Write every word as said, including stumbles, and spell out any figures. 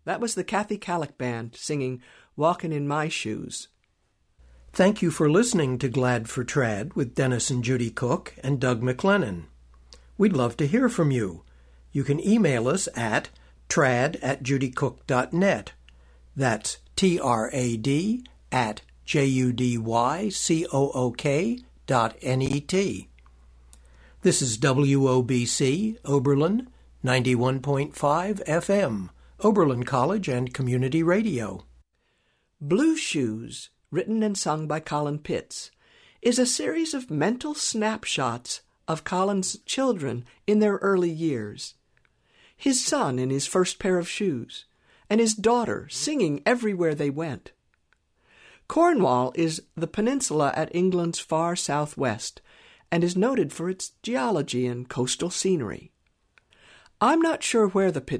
That was the Kathy Kallick Band singing Walkin' in My Shoes. Thank you for listening to Glad for Trad with Dennis and Judy Cook and Doug McLennan. We'd love to hear from you. You can email us at trad at judycook dot net. That's T R A D at J U D Y C O O K dot N E T. This is W O B C, Oberlin, ninety-one point five F M, Oberlin College and Community Radio. Blue Shoes, written and sung by Colin Pitts, is a series of mental snapshots of Colin's children in their early years. His son in his first pair of shoes, and his daughter singing everywhere they went. Cornwall is the peninsula at England's far southwest and is noted for its geology and coastal scenery. I'm not sure where the Pitts